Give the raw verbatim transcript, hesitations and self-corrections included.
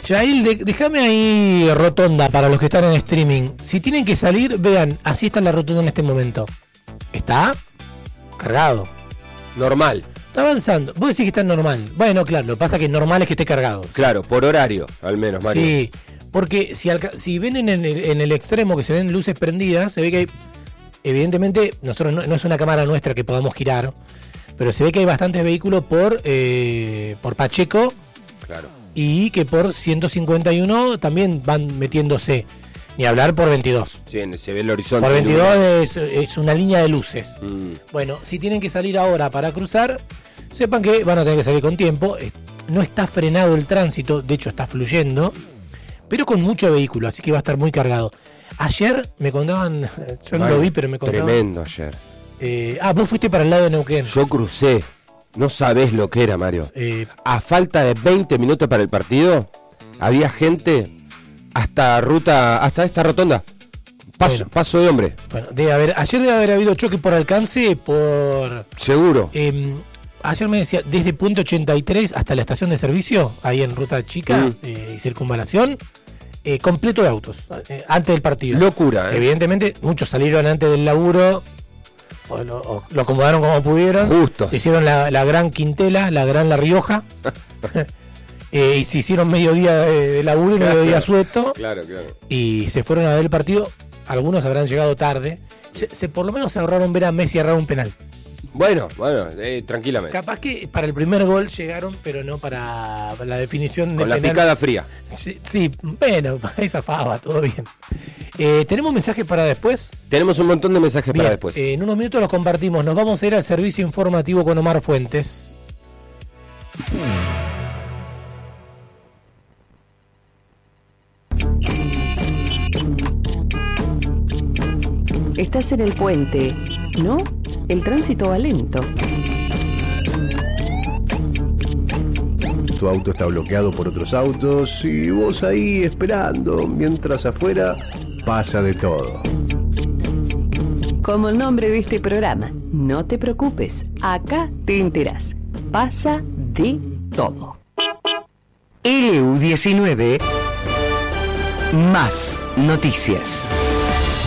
Yael, de, déjame ahí rotonda para los que están en streaming. Si tienen que salir, vean, así está la rotonda en este momento. ¿Está? Cargado. Normal. Está avanzando. Vos decís que está normal. Bueno, claro, lo que pasa es que normal es que esté cargado. Claro, por horario, al menos, Mario. Sí, porque si, alca- si ven en el, en el extremo que se ven luces prendidas, se ve que hay, evidentemente, nosotros no, no es una cámara nuestra que podamos girar, pero se ve que hay bastantes vehículos por, eh, por Pacheco. Claro. Y que por ciento cincuenta y uno también van metiéndose. Ni hablar por veintidós. Sí, se ve el horizonte. Por veintidós es, es una línea de luces. Mm. Bueno, si tienen que salir ahora para cruzar, sepan que van a tener que salir con tiempo. No está frenado el tránsito, de hecho está fluyendo, pero con mucho vehículo, así que va a estar muy cargado. Ayer me contaban, yo no Vale, lo vi, pero me contaban. Tremendo ayer. Eh, ah, vos fuiste para el lado de Neuquén. Yo crucé. No sabés lo que era, Mario. Eh, A falta de veinte minutos para el partido, había gente hasta ruta, hasta esta rotonda. Paso, Bueno. paso de hombre. bueno, debe haber, ayer debe haber habido choque por alcance, por... Seguro. Eh, ayer me decía, desde Puente ochenta y tres hasta la estación de servicio, ahí en Ruta Chica Mm. eh, y Circunvalación, eh, completo de autos, eh, antes del partido. Locura, ¿eh? Evidentemente, muchos salieron antes del laburo, o lo, o lo acomodaron como pudieron. Justos. Hicieron la, la gran Quintela, la gran La Rioja, eh, y se hicieron mediodía de, de laburo y mediodía suelto, Claro, claro. y se fueron a ver el partido. Algunos habrán llegado tarde. Se, se- por lo menos se ahorraron ver a Messi errar un penal. Bueno, bueno, eh, tranquilamente. Capaz que para el primer gol llegaron, pero no para la definición de Con la penal. picada fría. Sí, sí, bueno, esa fava, todo bien. Eh, ¿Tenemos mensajes para después? Tenemos un montón de mensajes Bien, para después. eh, en unos minutos los compartimos. Nos vamos a ir al servicio informativo con Omar Fuentes. Estás en el puente, ¿no? El tránsito va lento. Tu auto está bloqueado por otros autos y vos ahí esperando, mientras afuera pasa de todo. Como el nombre de este programa, no te preocupes, acá te enterás. Pasa de todo. L U diecinueve, más noticias.